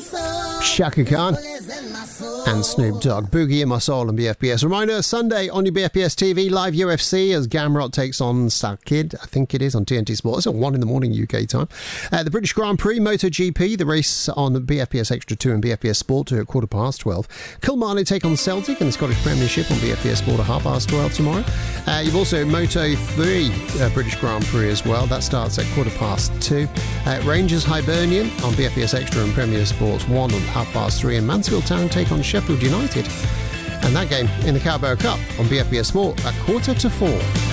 Shaka Khan and Snoop Dogg. Boogie in My Soul on BFBS. Reminder, Sunday on your BFBS TV, live UFC as Gamrot takes on Sakid, I think it is, on TNT Sport. It's at 1 in the morning UK time. The British Grand Prix, MotoGP, the race on BFBS Extra 2 and BFBS Sport 2 at 12:15. Kilmarnock take on Celtic in the Scottish Premiership on BFBS Sport at 12:30 tomorrow. You've also Moto 3 British Grand Prix as well. That starts at 2:15. Rangers Hibernian on BFBS Extra and Premier Sports 1 on 3:30. And Mansfield Town take on Sheffield United. And that game in the Carabao Cup on BFBS Sport at 3:45.